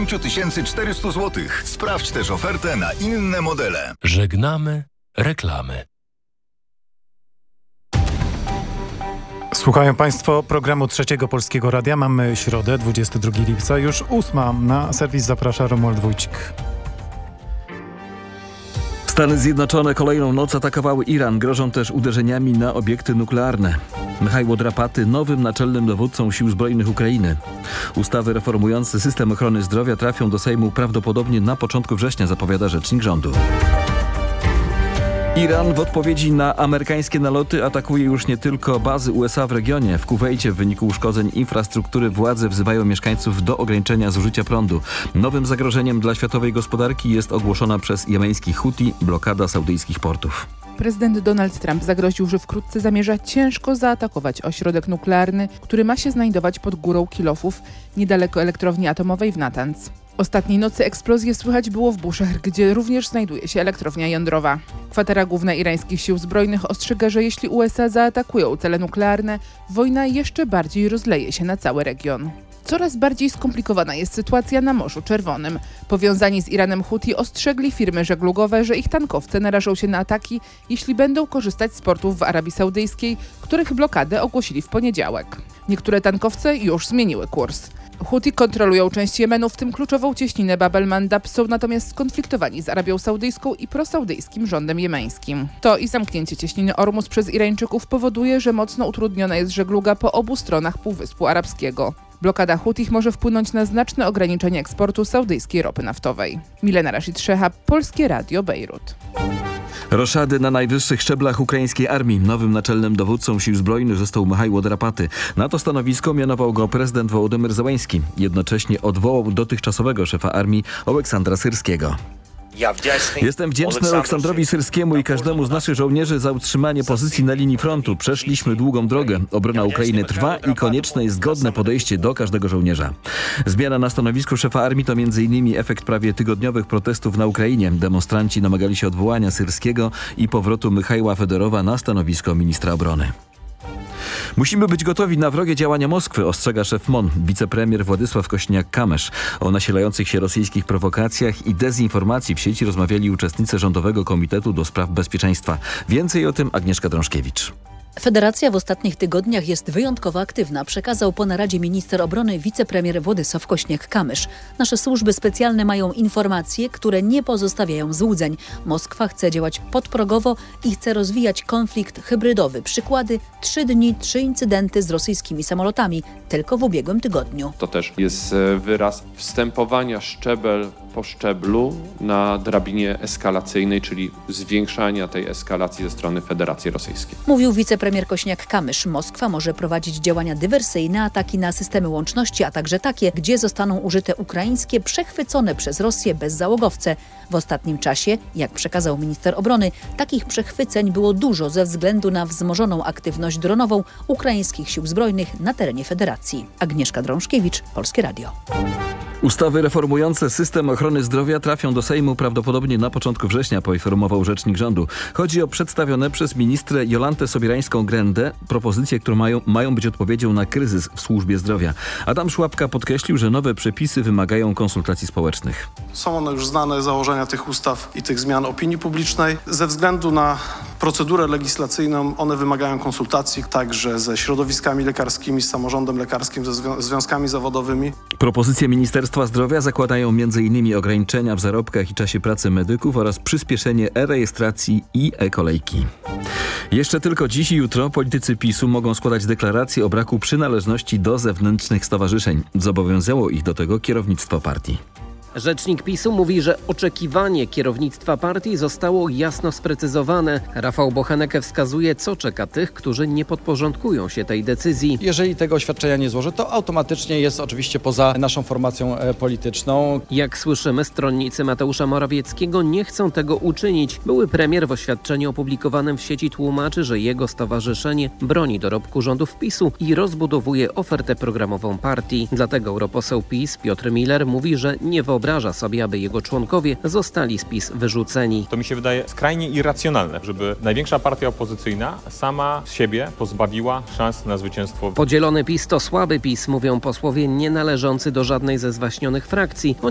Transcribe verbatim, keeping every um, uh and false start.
pięć tysięcy czterysta złotych. Sprawdź też ofertę na inne modele. Żegnamy reklamy. Słuchają Państwo programu Trzeciego Polskiego Radia. Mamy środę, dwudziestego drugiego lipca, już ósma. Na serwis zaprasza Romuald Wójcik. Stany Zjednoczone kolejną noc atakowały Iran. Grożą też uderzeniami na obiekty nuklearne. Michał Drapaty nowym naczelnym dowódcą Sił Zbrojnych Ukrainy. Ustawy reformujące system ochrony zdrowia trafią do Sejmu prawdopodobnie na początku września, zapowiada rzecznik rządu. Iran w odpowiedzi na amerykańskie naloty atakuje już nie tylko bazy U S A w regionie. W Kuwejcie w wyniku uszkodzeń infrastruktury władze wzywają mieszkańców do ograniczenia zużycia prądu. Nowym zagrożeniem dla światowej gospodarki jest ogłoszona przez jemeńskich Huti blokada saudyjskich portów. Prezydent Donald Trump zagroził, że wkrótce zamierza ciężko zaatakować ośrodek nuklearny, który ma się znajdować pod górą Kilofów, niedaleko elektrowni atomowej w Natanz. Ostatniej nocy eksplozje słychać było w Bushehr, gdzie również znajduje się elektrownia jądrowa. Kwatera Główna irańskich sił zbrojnych ostrzega, że jeśli U S A zaatakują cele nuklearne, wojna jeszcze bardziej rozleje się na cały region. Coraz bardziej skomplikowana jest sytuacja na Morzu Czerwonym. Powiązani z Iranem Huti ostrzegli firmy żeglugowe, że ich tankowce narażą się na ataki, jeśli będą korzystać z portów w Arabii Saudyjskiej, których blokadę ogłosili w poniedziałek. Niektóre tankowce już zmieniły kurs. Huti kontrolują część Jemenu, w tym kluczową cieśninę Bab el-Mandab, są natomiast skonfliktowani z Arabią Saudyjską i prosaudyjskim rządem jemeńskim. To i zamknięcie cieśniny Ormus przez Irańczyków powoduje, że mocno utrudniona jest żegluga po obu stronach Półwyspu Arabskiego. Blokada Hutich może wpłynąć na znaczne ograniczenie eksportu saudyjskiej ropy naftowej. Milena Rashid Szehab, Polskie Radio, Bejrut. Roszady na najwyższych szczeblach ukraińskiej armii. Nowym naczelnym dowódcą sił zbrojnych został Michał Drapaty. Na to stanowisko mianował go prezydent Wołodymyr Zełenski. Jednocześnie odwołał dotychczasowego szefa armii Oleksandra Syrskiego. Jestem wdzięczny Aleksandrowi Syrskiemu i każdemu z naszych żołnierzy za utrzymanie pozycji na linii frontu. Przeszliśmy długą drogę. Obrona Ukrainy trwa i konieczne jest zgodne podejście do każdego żołnierza. Zmiana na stanowisku szefa armii to między innymi efekt prawie tygodniowych protestów na Ukrainie. Demonstranci domagali się odwołania Syrskiego i powrotu Michajła Fedorowa na stanowisko ministra obrony. Musimy być gotowi na wrogie działania Moskwy, ostrzega szef M O N, wicepremier Władysław Kośniak-Kamysz. O nasilających się rosyjskich prowokacjach i dezinformacji w sieci rozmawiali uczestnicy Rządowego Komitetu do Spraw Bezpieczeństwa. Więcej o tym Agnieszka Drążkiewicz. Federacja w ostatnich tygodniach jest wyjątkowo aktywna, przekazał po naradzie minister obrony wicepremier Władysław Kośniak-Kamysz. Nasze służby specjalne mają informacje, które nie pozostawiają złudzeń. Moskwa chce działać podprogowo i chce rozwijać konflikt hybrydowy. Przykłady: trzy dni, trzy incydenty z rosyjskimi samolotami tylko w ubiegłym tygodniu. To też jest wyraz wstępowania szczebel po szczeblu na drabinie eskalacyjnej, czyli zwiększania tej eskalacji ze strony Federacji Rosyjskiej. Mówił wicepremier Kośniak-Kamysz. Moskwa może prowadzić działania dywersyjne, ataki na systemy łączności, a także takie, gdzie zostaną użyte ukraińskie, przechwycone przez Rosję bezzałogowce. W ostatnim czasie, jak przekazał minister obrony, takich przechwyceń było dużo ze względu na wzmożoną aktywność dronową ukraińskich sił zbrojnych na terenie Federacji. Agnieszka Drążkiewicz, Polskie Radio. Ustawy reformujące system ochrony zdrowia trafią do Sejmu prawdopodobnie na początku września, poinformował rzecznik rządu. Chodzi o przedstawione przez ministrę Jolantę Sobierańską-Grędę propozycje, które mają, mają być odpowiedzią na kryzys w służbie zdrowia. Adam Szłapka podkreślił, że nowe przepisy wymagają konsultacji społecznych. Są one już znane, założenia tych ustaw i tych zmian opinii publicznej. Ze względu na procedurę legislacyjną one wymagają konsultacji także ze środowiskami lekarskimi, z samorządem lekarskim, ze zwią- związkami zawodowymi. Propozycje Ministerstwa Zdrowia zakładają m.in. ograniczenia w zarobkach i czasie pracy medyków oraz przyspieszenie e-rejestracji i e-kolejki. Jeszcze tylko dziś i jutro politycy PiSu mogą składać deklaracje o braku przynależności do zewnętrznych stowarzyszeń. Zobowiązało ich do tego kierownictwo partii. Rzecznik PiSu mówi, że oczekiwanie kierownictwa partii zostało jasno sprecyzowane. Rafał Bochenek wskazuje, co czeka tych, którzy nie podporządkują się tej decyzji. Jeżeli tego oświadczenia nie złoży, to automatycznie jest oczywiście poza naszą formacją polityczną. Jak słyszymy, stronnicy Mateusza Morawieckiego nie chcą tego uczynić. Były premier w oświadczeniu opublikowanym w sieci tłumaczy, że jego stowarzyszenie broni dorobku rządów PiSu i rozbudowuje ofertę programową partii. Dlatego europoseł PiS Piotr Miller mówi, że nie wyobraża Wyobraża sobie, aby jego członkowie zostali z PiS wyrzuceni. To mi się wydaje skrajnie irracjonalne, żeby największa partia opozycyjna sama siebie pozbawiła szans na zwycięstwo. Podzielony PiS to słaby PiS, mówią posłowie nie należący do żadnej ze zwaśnionych frakcji.